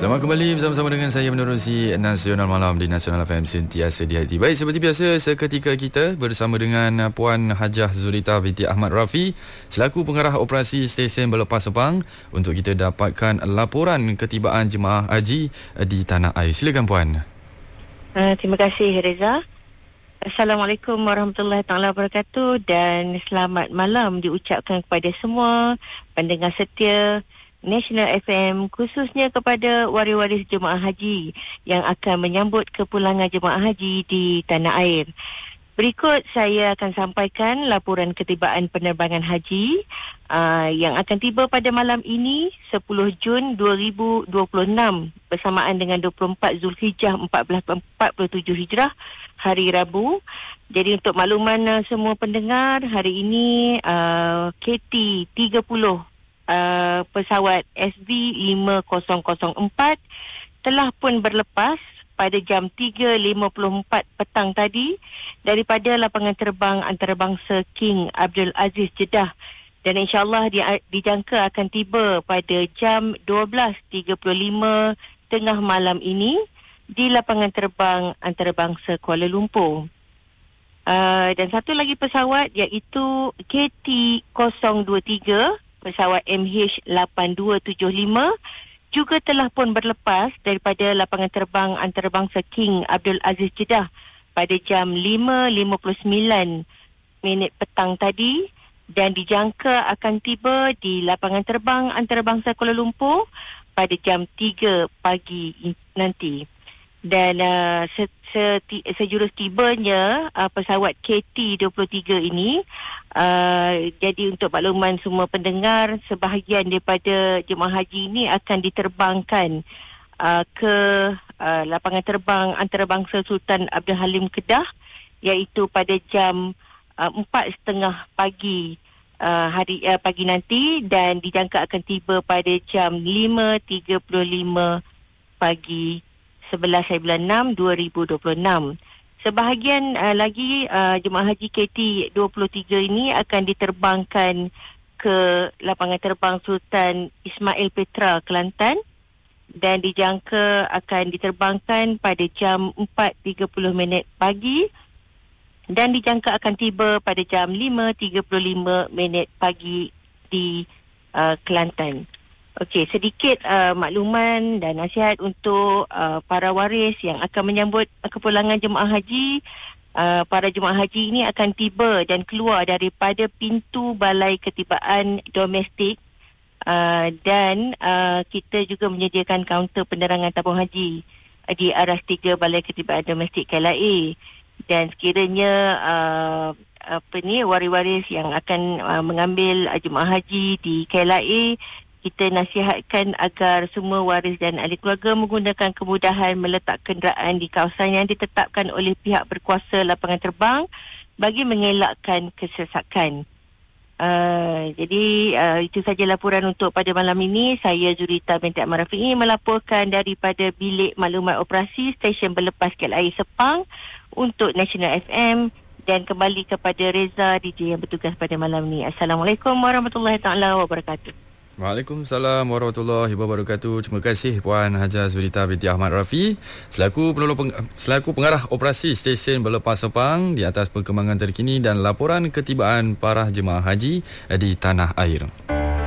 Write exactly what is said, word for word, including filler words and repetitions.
Selamat kembali bersama-sama dengan saya menerusi Nasional Malam di Nasional F M sentiasa di hati. Baik, seperti biasa seketika kita bersama dengan Puan Hajah Zulita binti Ahmad Rafi selaku pengarah operasi stesen Berlepas Sepang untuk kita dapatkan laporan ketibaan jemaah haji di tanah air. Silakan Puan. Uh, terima kasih Reza. Assalamualaikum warahmatullahi taala wabarakatuh dan selamat malam diucapkan kepada semua pendengar setia Nasional F M, khususnya kepada waris-waris jemaah haji yang akan menyambut kepulangan jemaah haji di tanah air. Berikut saya akan sampaikan laporan ketibaan penerbangan haji uh, yang akan tiba pada malam ini sepuluh Jun dua ribu dua puluh enam bersamaan dengan dua puluh empat Zulhijjah empat belas empat puluh tujuh Hijrah, hari Rabu. Jadi untuk makluman uh, semua pendengar, hari ini uh, K T tiga puluh Uh, pesawat S V lima kosong kosong empat telah pun berlepas pada jam tiga lima puluh empat petang tadi daripada lapangan terbang antarabangsa King Abdul Aziz Jeddah, dan insyaAllah di, dijangka akan tiba pada jam dua belas tiga puluh lima tengah malam ini di lapangan terbang antarabangsa Kuala Lumpur. Uh, dan satu lagi pesawat iaitu K T kosong dua tiga pesawat M H lapan dua tujuh lima juga telah pun berlepas daripada lapangan terbang antarabangsa King Abdul Aziz Jeddah pada jam lima lima puluh sembilan minit petang tadi dan dijangka akan tiba di lapangan terbang antarabangsa Kuala Lumpur pada jam tiga pagi nanti. Dan uh, se, se, sejurus tibanya uh, pesawat K T dua puluh tiga ini, uh, jadi untuk makluman semua pendengar, sebahagian daripada jemaah haji ini akan diterbangkan uh, ke uh, lapangan terbang antarabangsa Sultan Abdul Halim Kedah, iaitu pada jam uh, empat tiga puluh pagi uh, hari uh, pagi nanti, dan dijangka akan tiba pada jam lima tiga puluh lima pagi sebelas bulan enam dua ribu dua puluh enam. Sebahagian uh, lagi uh, jemaah haji K T dua puluh tiga ini akan diterbangkan ke lapangan terbang Sultan Ismail Petra Kelantan dan dijangka akan diterbangkan pada jam empat tiga puluh minit pagi dan dijangka akan tiba pada jam lima tiga puluh lima minit pagi di uh, Kelantan. Okey, sedikit uh, makluman dan nasihat untuk uh, para waris yang akan menyambut kepulangan jemaah haji. Uh, para jemaah haji ini akan tiba dan keluar daripada pintu balai ketibaan domestik, uh, dan uh, kita juga menyediakan kaunter penerangan tabung haji uh, di aras tiga balai ketibaan domestik K L A. Dan sekiranya uh, apa ni waris-waris yang akan uh, mengambil uh, jemaah haji di K L A, kita nasihatkan agar semua waris dan ahli keluarga menggunakan kemudahan meletak kenderaan di kawasan yang ditetapkan oleh pihak berkuasa lapangan terbang bagi mengelakkan kesesakan. Uh, jadi uh, itu saja laporan untuk pada malam ini. Saya Zulita binti Ahmad Rafi melaporkan daripada Bilik Maklumat Operasi Stesen Berlepas K L A Sepang untuk Nasional F M, dan kembali kepada Reza D J yang bertugas pada malam ini. Assalamualaikum warahmatullahi taala wabarakatuh. Waalaikumsalam warahmatullahi wabarakatuh. Terima kasih Puan Hajah Zulita binti Ahmad Rafi selaku penolong peng, selaku pengarah operasi stesen Berlepas Sepang di atas perkembangan terkini dan laporan ketibaan para jemaah haji di tanah air.